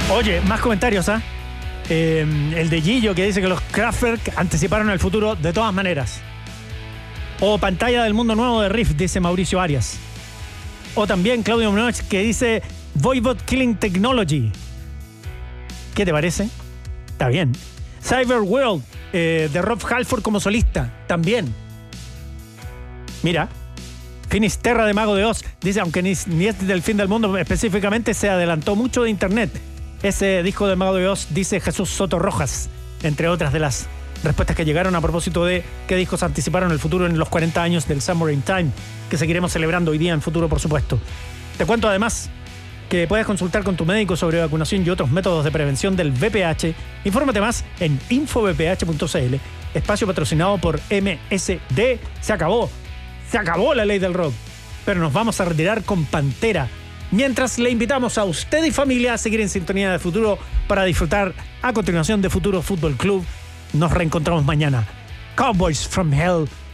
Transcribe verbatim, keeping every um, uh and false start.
Oye, más comentarios, ¿ah? ¿eh? El de Gillo, que dice que los Kraftwerk anticiparon el futuro de todas maneras. O pantalla del mundo nuevo de Rift, dice Mauricio Arias. O también Claudio Munoz, que dice Voivod Killing Technology. ¿Qué te parece? Está bien. Cyber World, eh, de Rob Halford como solista, también. Mira. Finisterra de Mago de Oz, dice, aunque ni, ni es del fin del mundo específicamente, se adelantó mucho de internet. Ese disco de Mago de Oz, dice Jesús Soto Rojas, entre otras de las respuestas que llegaron a propósito de qué discos anticiparon el futuro en los cuarenta años del Summer in Time, que seguiremos celebrando hoy día en futuro, por supuesto. Te cuento además que puedes consultar con tu médico sobre vacunación y otros métodos de prevención del V P H. Infórmate más en info v p h punto c l. Espacio patrocinado por M S D. Se acabó. Se acabó la ley del rock. Pero nos vamos a retirar con Pantera. Mientras le invitamos a usted y familia a seguir en sintonía de Futuro para disfrutar a continuación de Futuro Fútbol Club. Nos reencontramos mañana. Cowboys from Hell